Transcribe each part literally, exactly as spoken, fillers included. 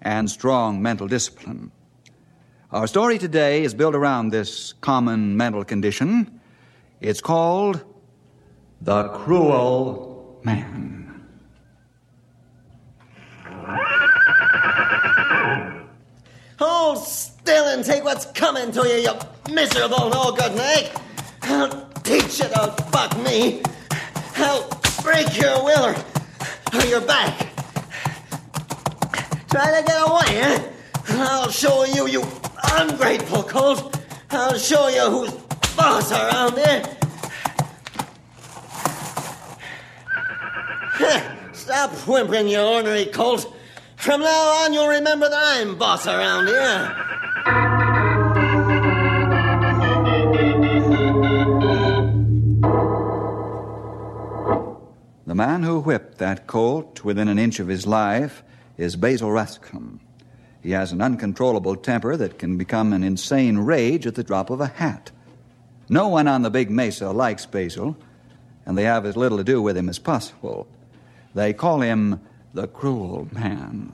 and strong mental discipline. Our story today is built around this common mental condition. It's called The Cruel Man. Hold still and take what's coming to you, you miserable no-good nag. I'll teach you to fuck me. I'll break your will or, or your back. Try to get away, eh? I'll show you, you ungrateful colt. I'll show you who's boss around here. Stop whimpering, you ornery colt. From now on, you'll remember that I'm boss around here. The man who whipped that colt within an inch of his life is Basil Rascombe. He has an uncontrollable temper that can become an insane rage at the drop of a hat. No one on the Big Mesa likes Basil, and they have as little to do with him as possible. They call him the Cruel Man.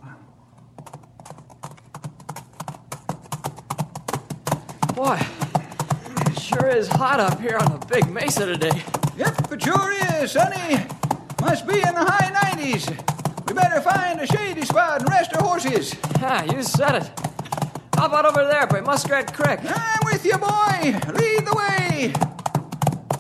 Boy, it sure is hot up here on the Big Mesa today. Yep, it sure is, sonny. Must be in the high nineties. We better find a shady spot and rest our horses. Ah, you said it. How about over there by Muskrat Creek? I'm with you, boy. Lead the way.